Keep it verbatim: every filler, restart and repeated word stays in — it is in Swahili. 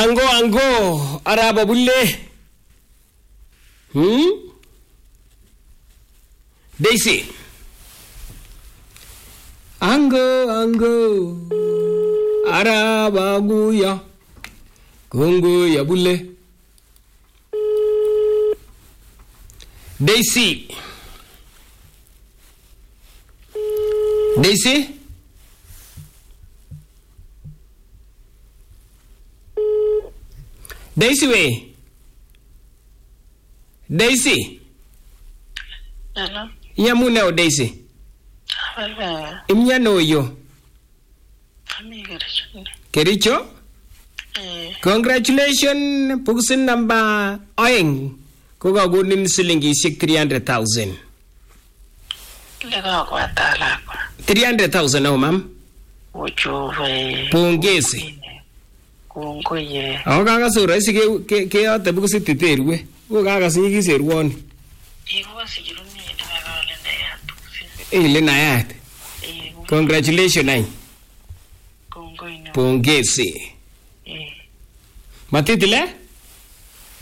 Ango ango araba bulle. Hmm? Daisy. Ango ango araba guya. Kongo ya bulle. Daisy. Daisy? Daisy we. Daisy. Hello. Yamuna o Daisy. Hello. Imnya no yo. Kami Kericho. Kericho? Eh. Congratulations, Pugusin number Oing. Kuga gunin silingi sik three hundred thousand. Lega kwa tala kwa. Three hundred thousand now, ma'am. Uchuve. Pongezi. Kungo ye. Ako kaka sura isi ke ke ate Pugusi titerwe. Ko kaka singi serwani. Ego sikiruni itaga lenda ya tusi. Eh, le nayat. Eh. Congratulations ay. Kungo ino. Pongezi. Eh. Matitile?